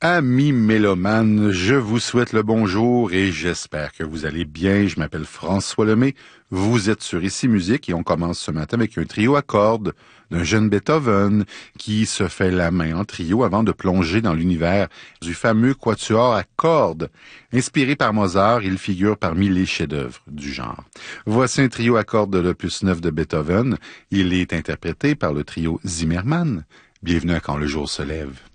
Amis mélomanes, je vous souhaite le bonjour et j'espère que vous allez bien. Je m'appelle François Lemay. Vous êtes sur Ici Musique et on commence ce matin avec un trio à cordes d'un jeune Beethoven qui se fait la main en trio avant de plonger dans l'univers du fameux quatuor à cordes. Inspiré par Mozart, il figure parmi les chefs-d'œuvre du genre. Voici un trio à cordes de l'opus 9 de Beethoven. Il est interprété par le trio Zimmermann. Bienvenue à Quand le jour se lève.